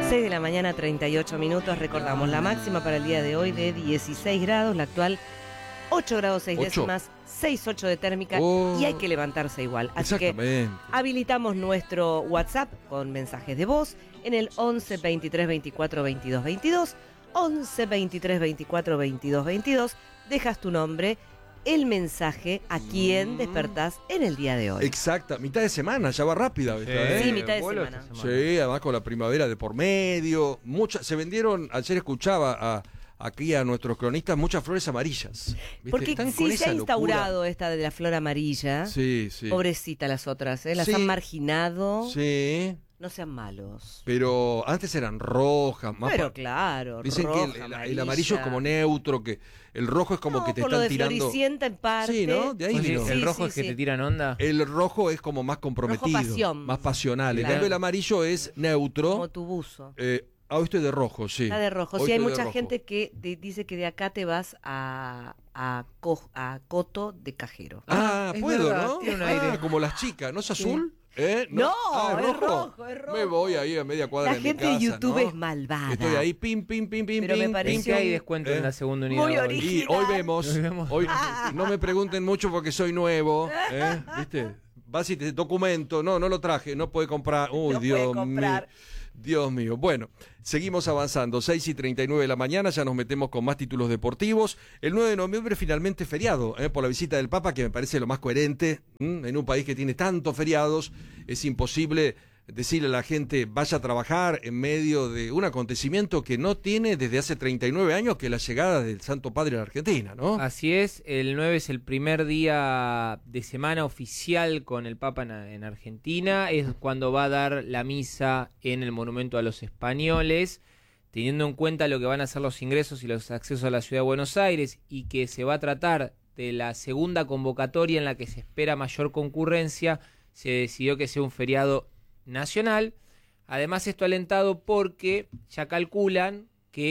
6 de la mañana, 38 minutos. Recordamos la máxima para el día de hoy de 16 grados, la actual 8 grados 6 décimas, 6,8 de térmica y hay que levantarse igual. Así que habilitamos nuestro WhatsApp con mensajes de voz en el 11 23 24 22 22. 11 23 24 22 22. Dejas tu nombre, el mensaje a quién despertás en el día de hoy. Exacta, mitad de semana, ya va rápida esta, ¿eh? Sí, mitad de semana. Sí, además con la primavera de por medio. Se vendieron, ayer escuchaba aquí a nuestros cronistas, muchas flores amarillas. ¿Viste? Porque están sí con se ha esa instaurado locura. esta de la flor amarilla. Sí, sí. Pobrecita las otras, las Sí. han marginado. Sí. No sean malos. Pero antes eran rojas, más. Pero claro, dicen roja, que el amarillo es como neutro, que el rojo es como que te por lo están de tirando. Floricienta en parte. Sí, ¿no? De ahí Oye, vino. ¿el Sí, rojo sí, es que sí. te tiran onda? El rojo es como más comprometido, Rojo pasión. más pasional. En Claro. cambio el amarillo es neutro. Como tu buzo. Hoy estoy de rojo, sí. Está de rojo. Hoy Sí, hay estoy de mucha rojo. gente que dice que de acá te vas a Coto de Cajero. Es puedo, verdad, ¿no? tiene un aire. Como las chicas, ¿no es azul? No, ¿es es rojo. Me voy ahí a media cuadra La de mi gente casa, de YouTube ¿no? es malvada. Estoy ahí, pim, pim, pim, pim, Pero me pim, pareció ¿En qué hay descuento en la segunda unidad? muy hoy? original. Y hoy vemos, Hoy vemos. no me pregunten mucho porque soy nuevo, ¿viste? Vas y te documento, no lo traje, no puede comprar. Uy, No Dios puede comprar. mío. Dios mío. Bueno, seguimos avanzando. 6:39 de la mañana, ya nos metemos con más títulos deportivos. El 9 de noviembre finalmente feriado, por la visita del Papa, que me parece lo más coherente. En un país que tiene tantos feriados, es imposible decirle a la gente vaya a trabajar en medio de un acontecimiento que no tiene desde hace 39 años, que es la llegada del Santo Padre a la Argentina, ¿no? Así es, el 9 es el primer día de semana oficial con el Papa en Argentina, es cuando va a dar la misa en el Monumento a los Españoles, teniendo en cuenta lo que van a ser los ingresos y los accesos a la Ciudad de Buenos Aires y que se va a tratar de la segunda convocatoria en la que se espera mayor concurrencia, se decidió que sea un feriado nacional. Además, esto alentado porque ya calculan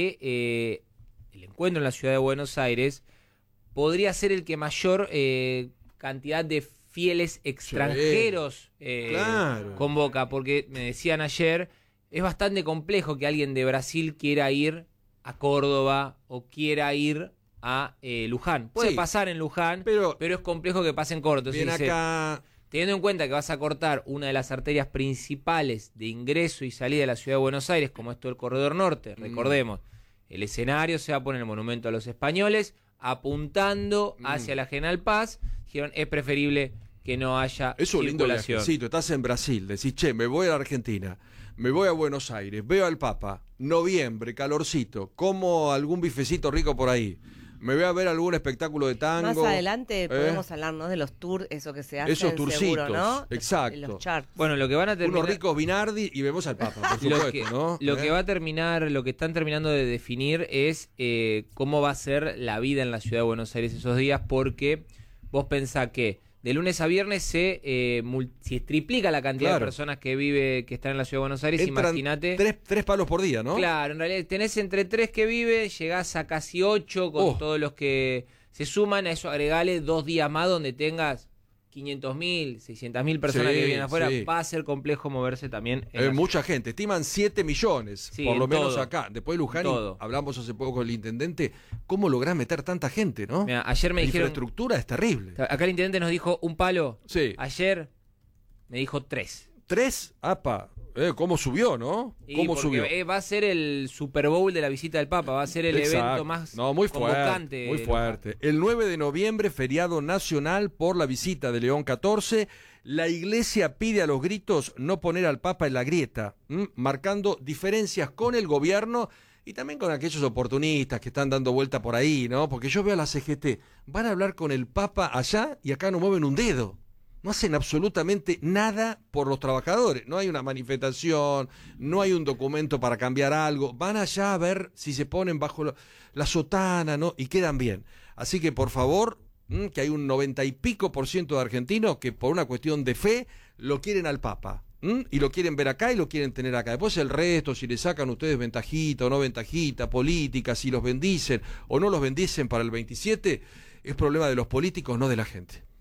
que el encuentro en la Ciudad de Buenos Aires podría ser el que mayor cantidad de fieles extranjeros claro. convoca, porque me decían ayer, es bastante complejo que alguien de Brasil quiera ir a Córdoba o quiera ir a Luján. Puede pasar en Luján, pero es complejo que pase en Córdoba. Bien acá. Teniendo en cuenta que vas a cortar una de las arterias principales de ingreso y salida de la Ciudad de Buenos Aires, como esto el Corredor Norte, recordemos, el escenario se va a poner en el Monumento a los Españoles, apuntando hacia la General Paz. Dijeron, es preferible que no haya Es un lindo circulación. viajecito, estás en Brasil, decís, che, me voy a la Argentina, me voy a Buenos Aires, veo al Papa, noviembre, calorcito, como algún bifecito rico por ahí, me voy a ver algún espectáculo de tango. Más adelante podemos hablarnos de los tours, eso que se hacen, esos tourcitos, seguro, ¿no? exacto. Los charts. Bueno, lo que van a terminar... Unos ricos Binardi y vemos al Papa, por Lo supuesto, que, ¿no? lo que va a terminar, lo que están terminando de definir es cómo va a ser la vida en la Ciudad de Buenos Aires esos días, porque vos pensás que de lunes a viernes se triplica la cantidad de personas que están en la Ciudad de Buenos Aires. Entran imagínate. Tres palos por día, ¿no? Claro, en realidad tenés entre 3 que viven, llegás a casi 8 con todos los que se suman. A eso agregale 2 días más donde tengas 500.000, 600.000 personas que viven afuera. Sí. Va a ser complejo moverse también. En Mucha gente, estiman 7 millones, Sí, por lo en menos todo. acá. Después de Luján, Todo. hablamos hace poco con el intendente, ¿cómo lográs meter tanta gente, no? Mirá, ayer me la dijeron... infraestructura es terrible. Acá el intendente nos dijo un palo. Sí. Ayer me dijo 3. 3, apa, ¿cómo subió, no? ¿Cómo subió? Va a ser el Super Bowl de la visita del Papa, va a ser el Exacto. evento más muy convocante. fuerte, muy fuerte. El 9 de noviembre, feriado nacional por la visita de León XIV. La Iglesia pide a los gritos no poner al Papa en la grieta, marcando diferencias con el gobierno y también con aquellos oportunistas que están dando vuelta por ahí, ¿no? Porque yo veo a la CGT, van a hablar con el Papa allá y acá no mueven un dedo. No hacen absolutamente nada por los trabajadores. No hay una manifestación, no hay un documento para cambiar algo. Van allá a ver si se ponen bajo la sotana, ¿no? Y quedan bien. Así que, por favor, que hay un 90 y pico % de argentinos que por una cuestión de fe lo quieren al Papa. Y lo quieren ver acá y lo quieren tener acá. Después el resto, si le sacan ustedes ventajita o no ventajita, política, si los bendicen o no los bendicen para el 27, es problema de los políticos, no de la gente.